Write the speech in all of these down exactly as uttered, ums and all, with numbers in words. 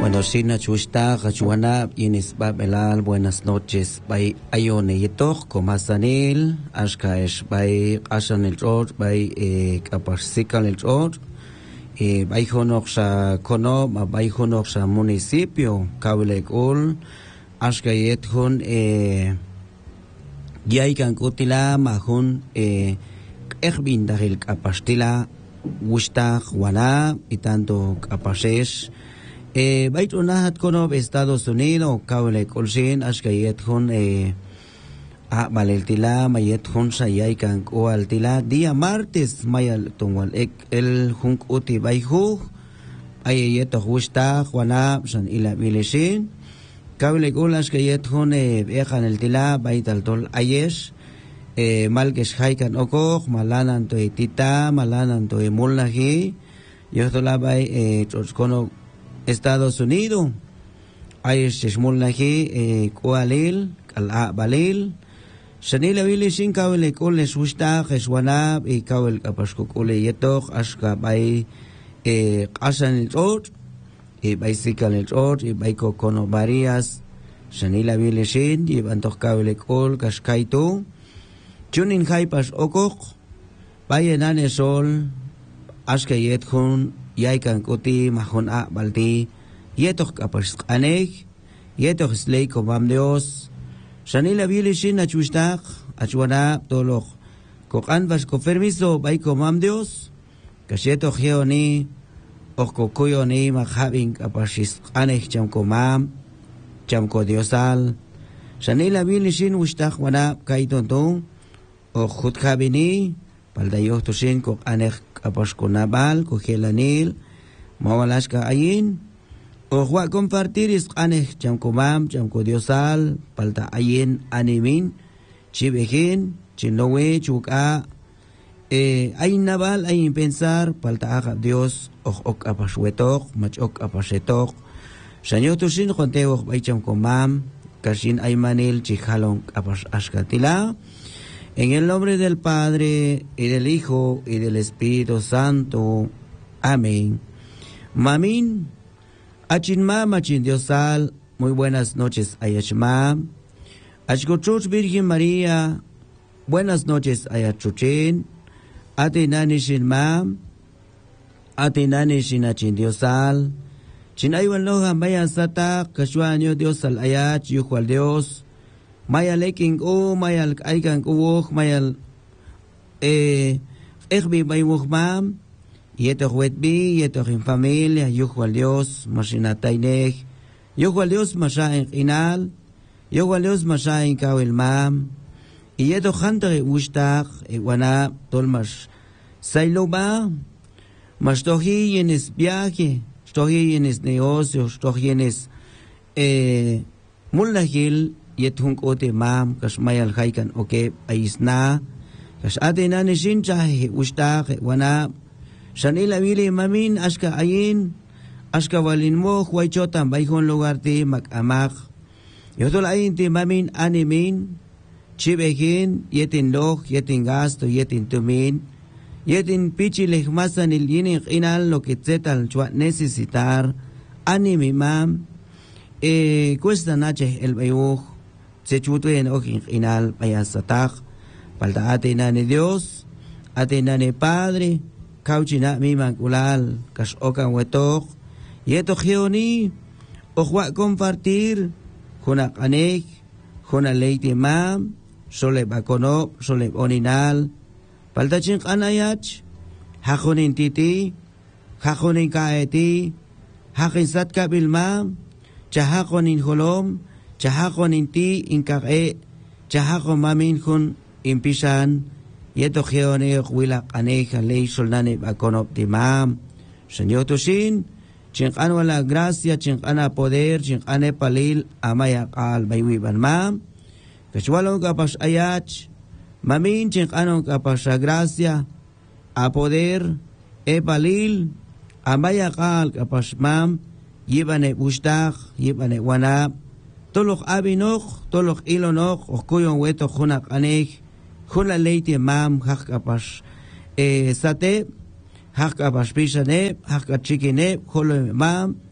Bueno, Sina Chushta, Hachuana, Inis Babelal, buenas noches. By Ayone Yetok, Comasanil, Ashkaesh, by Ashan el George, by Capasical el George, by Honoxa Kono, by Honoxa Municipio, Kaulek Ul, Ashkayet Hun, Yaikan Kutila, Mahun, Erbin Daril Capastila, Wushta, Juana, y tanto Capashesh. Eh, bait unahat kono Estados Unidos, kaule kolshin, ashkayet hun, eh, a baleltila, mayet hun sayay kan o altila, día martes, mayal tungwal ek, el hunk uti bayhu, ayayet hushta, juana, san ila bilishin, kaule kol ashkayet hun, eh, ejan el tila, bait al tol ayesh, eh, malkesh haikan okok, malanan to tita, malanan to mulnahi, yotola bay, eh, choskono, Estados Unidos, hay shmulnahi eh kualil, kala balil, shanila bili shin kawle kule shushta khshwana e kawl kapashko kule yetok ashka bay eh qasan el ot e bicycle el ot e bayko kono varias shanila bili shin y bantok kawle kul kashkaito chunin haipas okok bayenan sol ashka yethun Yaikan kuti mahon a baldi yetok kapas anek yetok slay komam Dios shanila bilishin achustak achwana tolok kokan vas ko permiso bay komam Dios kasyeto geoni ok kokuyoni mahabing kapasis anek cham komam cham ko Diosal shanila bilishin ustak wana kaitonto o khut khabini paldayo toshin kok anek kapos ko nabal ko helanil mawalas ka ayin o huwa compartir is anek cham ko mam cham ko Diosal palta ayin animin chibehin chinowe chuka eh ayin nabal ayin pensar palta aga Dios ok ok apaswetok mach ok apasetok sanyo tusin konteo bay cham ko mam kashin ay manil chikhalong apas askatila. En el nombre del Padre, y del Hijo, y del Espíritu Santo. Amén. Mamin, Achinma, Machin Diosal, muy buenas noches, Ayashma. Achgochuch Virgen María, buenas noches, Ayachuchin. Atinani Shinma, Atinani Shinachin Diosal. Chinaywan loja Maya Sata, Kashuanyo Diosal Ayach, Yuhual Dios. Mayal eking o mayal aikan uwok mayal eh ekbi baywok mam yeto wetbi yeto in familia yuhwal Dios masinatainek yuhwal Dios masain inal yuhwal Dios masain kawil mam yeto khantare ustak e wana tolmas sailoba mas tohi yenes viaje tohi yenes negocios tohi yenes eh mulnahil yethung ote mam kas mayal haikan oke aisna kas ate nane shincha he usta wana shanila wili mamin aska ayin aska walin mo huaychota bayhon lugar ti makamak yotol ayin ti mamin animin chibehin yetin log yetin gasto yetin tumin yetin pichi lehmasan il yinik inal lo que zetal chua necesitar animi mam eh cuesta nache el bayuj se chutuen okin inal payasatak palta atena ni Dios atena ni Padre kauchina mi mankulal kas okan wetok yeto geoni ojwa compartir juna anek juna leite mam sole bakono sole oninal palta chin anayach hajonin titi hajonin kaeti hajin satka bilmam chahajonin holom chahakon inti inkake chahakon mamin kun impisan yeto geone huila aneja ley solnane bakonop timam señor toshin chinkan wala gracia chinkana poder chinkane palil amaya kal baywi ban mam kachwalo kapas ayach mamin chinkano kapas gracia a poder e palil amaya kal kapas mam yibane bustak yibane wanap tolok abinok, tolok ilonok, o kuyon weto junak anek, juna leite mam, hakapas eh, sate, hakapas pisane, hakachikine, jolo mam,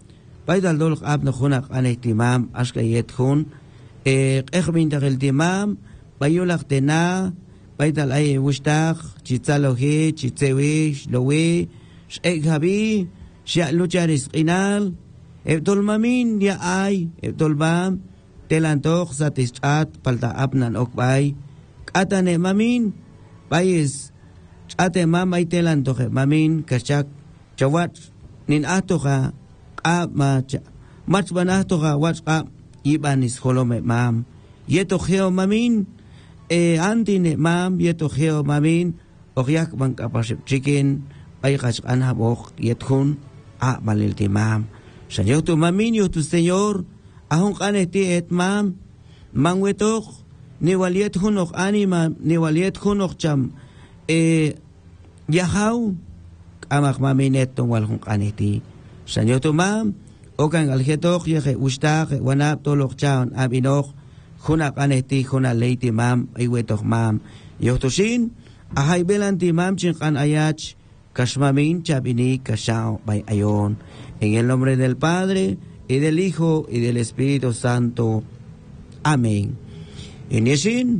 baidal dol ab no hunak anek timam aska yet hun eh ekhmin dagel timam bayulak tena baidal ay wustak chitsalohi chitsewi lowi shek habi sha lucharis qinal ebdol mamin ya ay ebdol bam telantok satisat palta apnan okbay atane mamin bayis ate mamay telantok mamin kachak chawat nin atoka a ma mach banatoka whatsapp ibanis holome mam yeto geo mamin e antine mam yeto geo mamin ogyak bang kapasip chicken ay kas anhabok yethun a malilti mam Señor tu mamin yo tu señor ahon kaneti et mam mangwetok ni waliet hunok anima ni waliet hunok cham e yahaw amak maminet tong wal hun kaneti Señor tu mam okan algetok ye ustak wanap tolok chaun abinok hunak aneti huna leiti mam aywetok mam yo tu sin ahay belanti mam chin kan ayach kasmamin chabini kasao bay ayon. En el nombre del Padre, y del Hijo, y del Espíritu Santo. Amén. En yesin,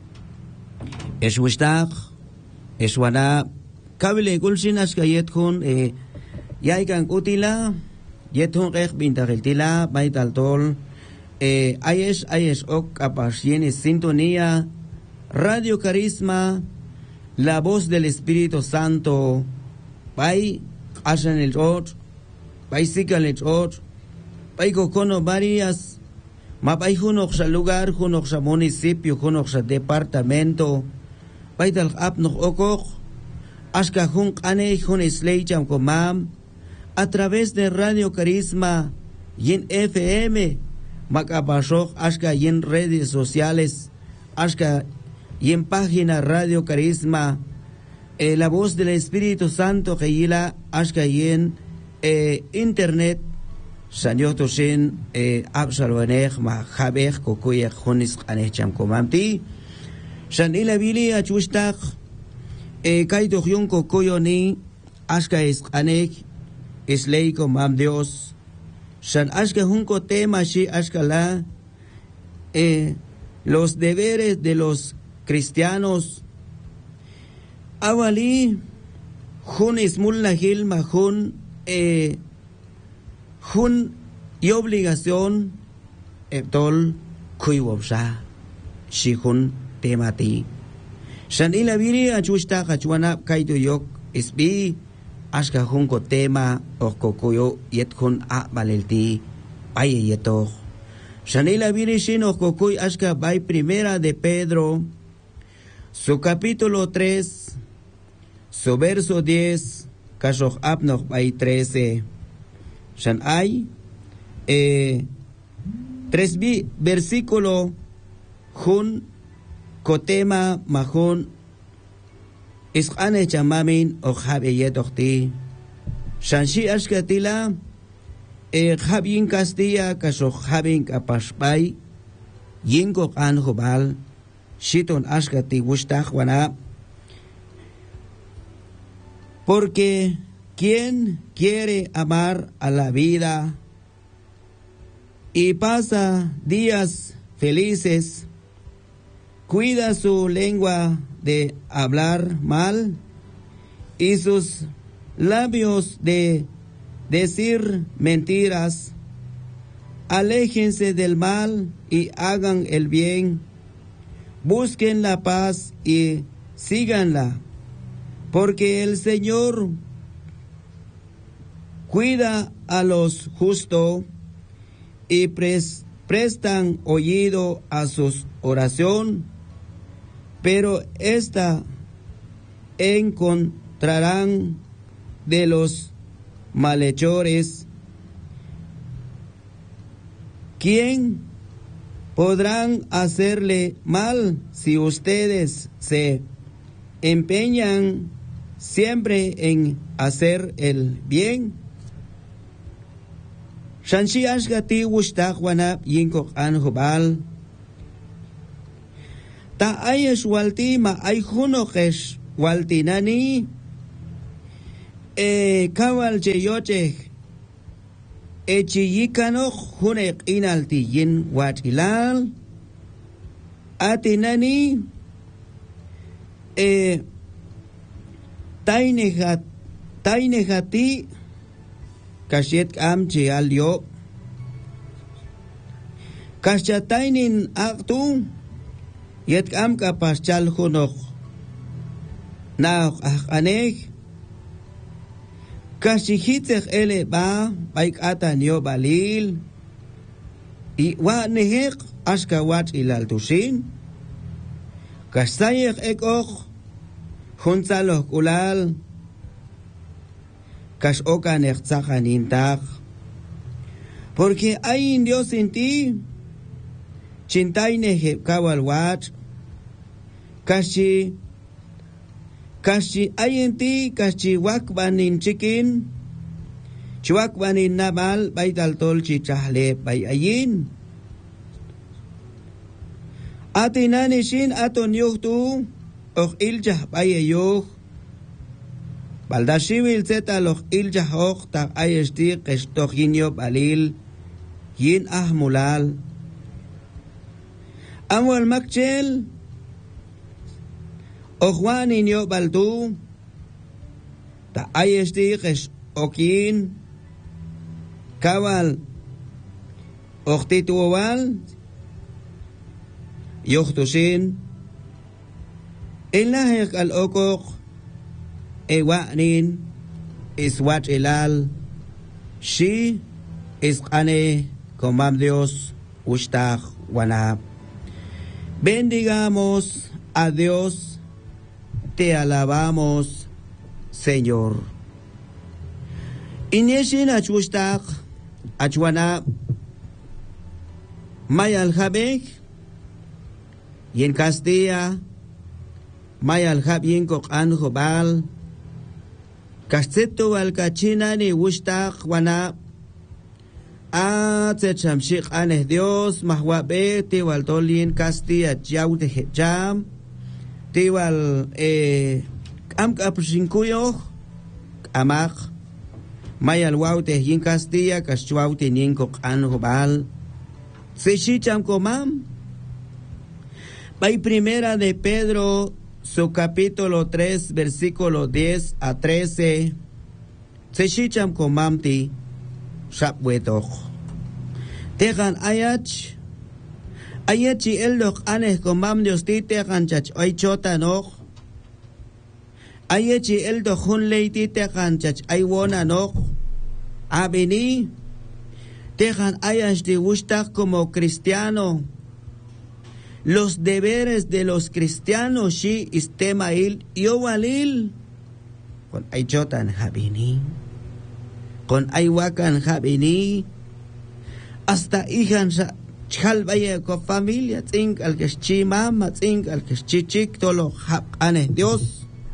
es wistak, es wana, kabile kulsin as kayet kun, eh, yaikan utila, yetun rech bintageltila, baital tol, eh, ayes, ayes ok kapas, yenes sintonía, Radio Carisma, la voz del Espíritu Santo, bay, hacen el otro, Bicycle ot pay kono varias mapay hunok sa lugar hunok sa munisipyo hunok sa departamento pay dal ap nok okok aska hun ane hun isleycham ko mam a través de Radio Carisma yin F M makapasok aska yin redes sociales aska yin página Radio Carisma eh, la voz del Espíritu Santo que yila aska yin Eh, internet sanyo to sin eh, absalwanech ma khabech kokoye khonis anecham komamti san ila bili achustak eh, kai to yon kokoyo ni aska is anech islay komam Dios san aska hunko tema shi aska la eh, los deberes de los cristianos awali hunis mullahil mahun Eh, jun y obligación etol kuiwobsa shihun temati shanila biri achusta kachwana kaito yok isbi aska junko tema okokoyo yethun a balelti aye yeto shanila biri shin okokoy aska bay primera de Pedro su capítulo tres su verso diez Kashoch Abnoch by trece. Shan ay eh, tres bi versículo Jun Kotema Mahun Iskane Chamamin o Jabe Yetochti. Shan shi Ashkatila eh, Jabin Castilla Kashoch Jabin Kapashbay Yinko An Hubal Shiton Ashkati Wushtach Wana. Porque quien quiere amar a la vida y pasa días felices, cuida su lengua de hablar mal y sus labios de decir mentiras. Aléjense del mal y hagan el bien. Busquen la paz y síganla. Porque el Señor cuida a los justos y pres, prestan oído a sus oración, pero esta encontrarán de los malhechores. ¿Quién podrán hacerle mal si ustedes se empeñan siempre en hacer el bien? Shanshi ashgati wushtaq wanap yinkok anhubal. Ta ayesh walti ma ay hunokesh walti nani e kawal cheyoche echiyikano hunek inaltiyin wachilal atinani e tainehat tainehati kashet am chialyo kashatainin aktu yet am kapaschal hunok na anek kashihitech ele ba baik atanyo balil i wa nehek ashka wat ilal tushin kasayek ekok hunzaloh kulal kash okanech tzachanintak porque hay en Dios en ti chintay nehe kawal wat kashi kashi hay en ti kashi wakbanin chikin chiwakbanin nabal baital tol chichahle bay ayin atinanishin aton yuhtu och iljah bay ayuh baldashivil zeta loch iljah och tak ayesti qeshtoch yinyo balil yin ahmulal amwal makchel ochwanin yo baldu ta ayesti qesh okin kawal ochtituwal yochtushin ilahek al okok ewanin iswat ilal shi isqane comam Dios ushtach wanab. Bendigamos a Dios, te alabamos, Señor. Inyeshin achushtach achwanab mayal habek y en Castilla mayal hab yin kokan jobal kasteto al kachina ni ushtach wanab Atze chamshik aneh Dios mahwabe tiwal tolin Castilla chiaute jam tiwal eh am kapshinkuyo amak mayal waute yin Castilla kaschuaute ninko an hobal se cham komam by primera de Pedro su capítulo tres versículo diez a trece se cham komamti Shapwetoch. Tegan ayach ayachi eldok aneh komam Dios ti tegan chach ay chota noch. Ayachi eldok hun leiti tegan chach ay wona noch. Abini tegan ayach de gustak como cristiano. Los deberes de los cristianos shi istemail yowalil con ay chotan habini. Con aywakan habini hasta hijan chalvaya con familia think al que chi mama think al que chichik tolo hab ane Dios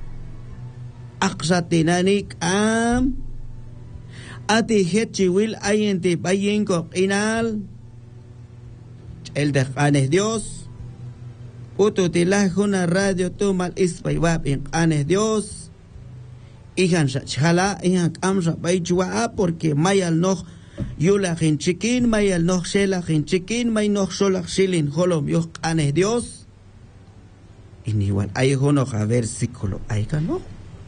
aqsatinanik am ati hechi will ayente bayen ko inal el de ane Dios uto tilah una radio tumal ispaywab in ane Dios Ihan chala ihan amsa baychua porque mayal noch yula hin chikin mayal noch shela hin chikin may noch sholach shilin holom yoch ane Dios iniwal ay honoch a versículo ay kanoch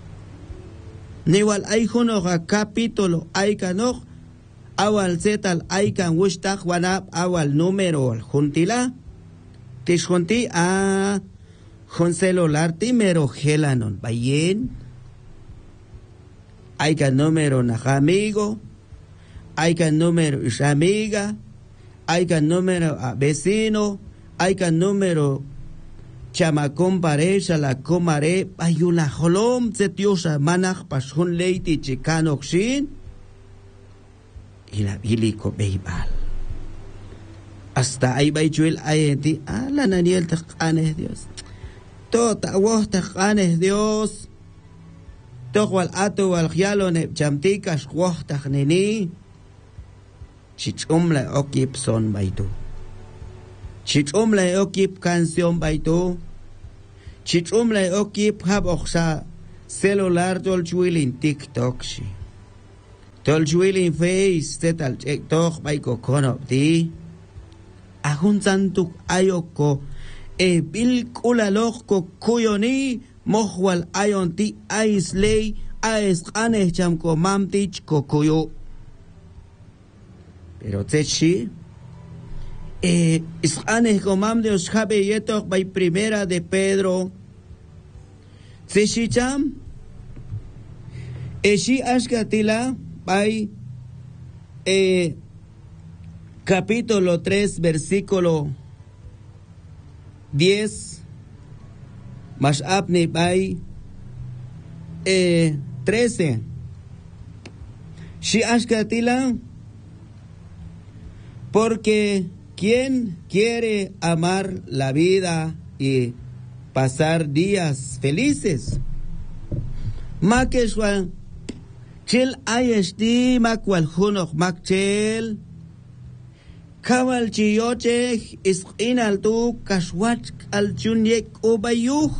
niwal ay honoch a capítulo ay kanoch awal zetal ay kan wishtach wanab awal número al juntila tishunti a jun celular timero helanon bayen hay que número na amigo, hay que número is amiga, hay que número a vecino, hay que número chamacón pareja la comare, hay una holom zetiosa manach pashun leiti chicano xin y la bilico beibal. Hasta ahí baichuel ayenti, ah la naniel taqanes Dios. Tota vos taqanes Dios. Tokwal ato wal khialo ne chamtika shwoh takhneni chichumla okip son baito chichumla okip canción baito chichumla okip hab oxa celular tol chwilin TikTok shi tol chwilin face tetal chek toch bay ko kono ti ahun santuk ayoko e bil kulalok ko kuyoni mohwal ayon ti aisley ais aneh cham ko mamtich ko kuyo pero tsechi e is aneh ko mamde os habe yetok bay primera de Pedro tsechi cham e shi ashkatila bay e capítulo tres versículo diez más apne bay eh, trece shi ashkatila porque quien quiere amar la vida y pasar días felices makeshwa chil ayesti makwal hunok makchel kawal chiyoche is inal tu kashwach al chunyek ubayuh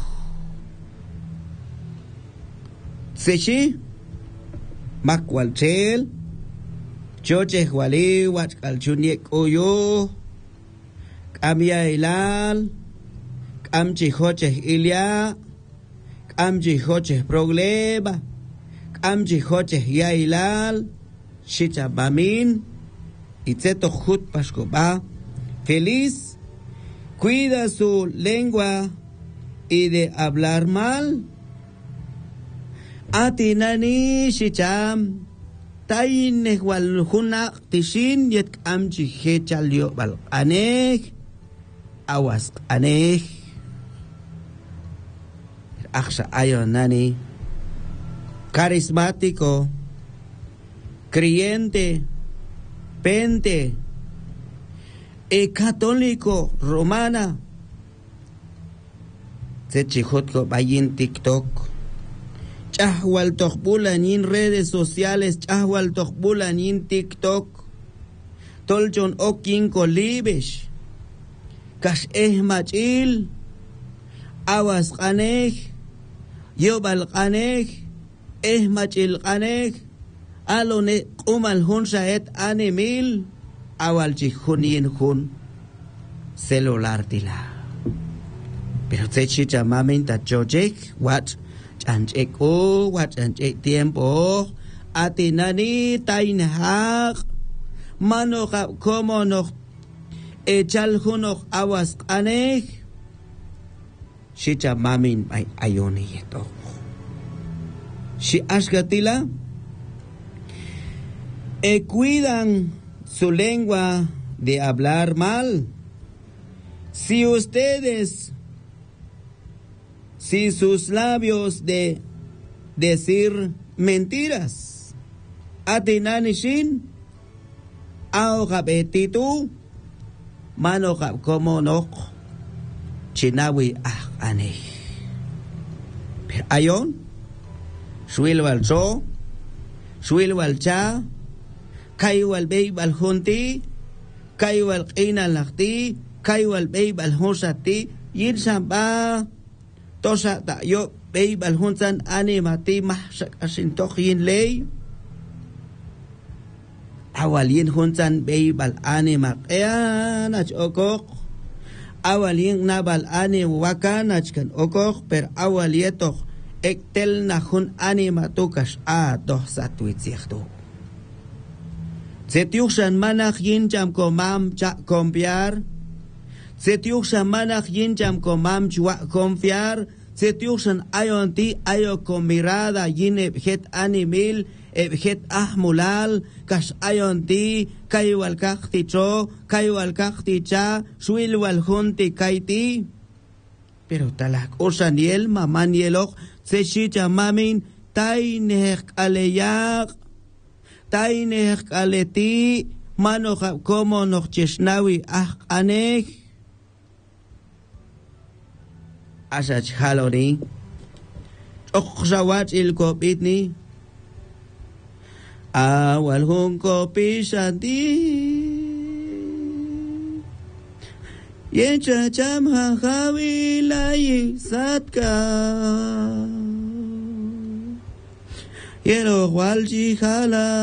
sechi makwal chel choche wali wach al chunyek uyo kamya ilal kamchi hoche ilya kamchi hoche problema kamchi hoche ya ilal shicha bamin itzeto hut pashkoba feliz cuida su lengua y de hablar mal atinani shicham taine wal huna tishin yet amchi hechalio bal anek awas anek aksha ayonani carismático creyente pente e católico romana se chihotko bayin TikTok chahwal tokhbulan in redes sociales chahwal tokhbulan in TikTok tolchon okin kolibesh kash eh machil awas qanek yobal qanek eh machil qanek alone umal hun shaet anemil awal chihunin hun celular tila pero te chicha mamin ta chojek wat chanchek o wat chanchek tiempo atinani tainhaq mano como no echal hunok awas anek chicha mamin ay ayoni yeto si ashgatila E cuidan su lengua de hablar mal. Si ustedes, si sus labios de decir mentiras, atinanishin, aogabetitu, manogab como no, chinawi ah ane. Pero ayon, shuilwal cho, shuilwal cha, kaywal beybal hunti kaywal qina laqti kaywal beybal husati yirsan ba tosa ta yo beybal hunsan animati mahsak asintok yin ley awal yin hunsan beybal animak eanach okok awal yin nabal ani wakanach kan okok per awal yetok ektel na hun animatukas a doh satwitzichto Setiukshan manach yinjam komam cha confiar. Setiukshan manach yinjam komam chua confiar. Setiukshan ayonti ayo con mirada yin ebjet animil ebjet ahmulal kash ayonti kaywal kakti cho kaywal kakti cha shuilwal junti kaiti. Pero talak osaniel mamanielok se shicha mamin tainech aleyak Tainech aleti mano como noch cheshnawi ah anek asach haloni okhawat il kopitni awal hun kopishanti yecha cham ha khawi lai satka yero walji khala